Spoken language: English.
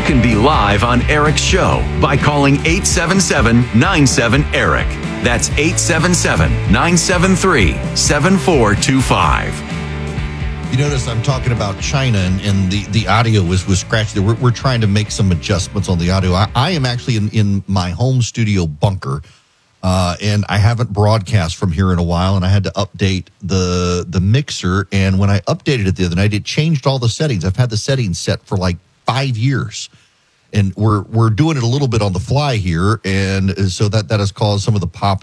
can be live on Eric's show by calling 877-97-ERIC. That's 877-973-7425. You notice I'm talking about China, and the audio was scratched. We're trying to make some adjustments on the audio. I am actually in my home studio bunker, and I haven't broadcast from here in a while, and I had to update the mixer. And when I updated it the other night, it changed all the settings. I've had the settings set for like 5 years, and we're doing it a little bit on the fly here, and so that has caused some of the popping